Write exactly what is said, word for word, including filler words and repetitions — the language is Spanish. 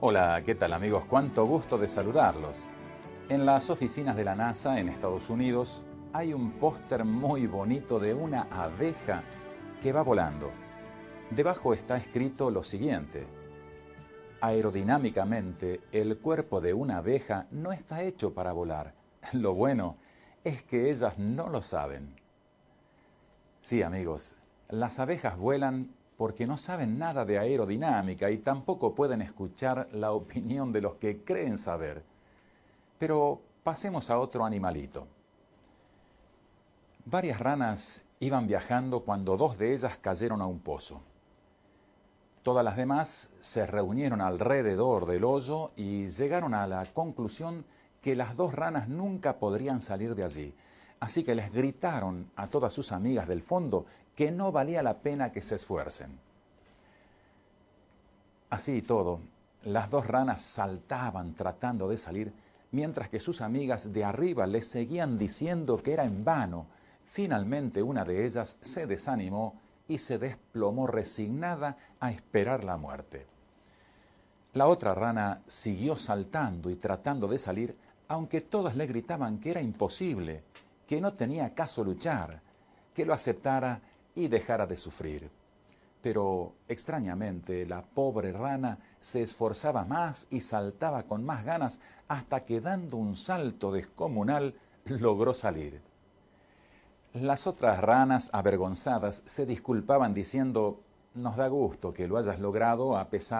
Hola, ¿qué tal amigos? Cuánto gusto de saludarlos. En las oficinas de la NASA en Estados Unidos hay un póster muy bonito de una abeja que va volando. Debajo está escrito lo siguiente: aerodinámicamente, el cuerpo de una abeja no está hecho para volar. Lo bueno es que ellas no lo saben. Sí, amigos, las abejas vuelan porque no saben nada de aerodinámica y tampoco pueden escuchar la opinión de los que creen saber. Pero pasemos a otro animalito. Varias ranas iban viajando cuando dos de ellas cayeron a un pozo. Todas las demás se reunieron alrededor del hoyo y llegaron a la conclusión que las dos ranas nunca podrían salir de allí. Así que les gritaron a todas sus amigas del fondo que no valía la pena que se esfuercen. Así y todo, las dos ranas saltaban tratando de salir, mientras que sus amigas de arriba les seguían diciendo que era en vano. Finalmente una de ellas se desanimó y se desplomó resignada a esperar la muerte. La otra rana siguió saltando y tratando de salir, aunque todas le gritaban que era imposible, que no tenía caso luchar, que lo aceptara y dejara de sufrir. Pero, extrañamente, la pobre rana se esforzaba más y saltaba con más ganas hasta que, dando un salto descomunal, logró salir. Las otras ranas, avergonzadas, se disculpaban diciendo: «Nos da gusto que lo hayas logrado a pesar